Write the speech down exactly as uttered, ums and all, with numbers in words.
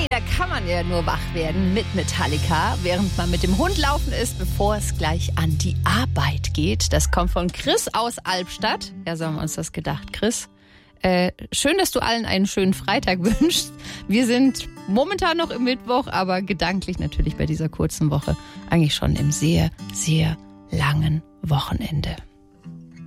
da kann man ja nur wach werden mit Metallica, während man mit dem Hund laufen ist, bevor es gleich an die Arbeit geht. Das kommt von Chris aus Albstadt. Ja, so haben wir uns das gedacht, Chris. Äh, schön, dass du allen einen schönen Freitag wünschst. Wir sind momentan noch im Mittwoch, aber gedanklich natürlich bei dieser kurzen Woche eigentlich schon im sehr, sehr langen Wochenende.